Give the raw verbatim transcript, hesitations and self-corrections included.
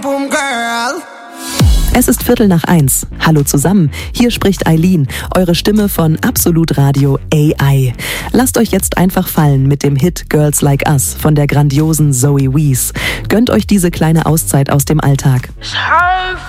Boom Girl. Es ist Viertel nach eins. Hallo zusammen, hier spricht Eileen, eure Stimme von Absolut Radio A I. Lasst euch jetzt einfach fallen mit dem Hit Girls Like Us von der grandiosen Zoe Wees. Gönnt euch diese kleine Auszeit aus dem Alltag.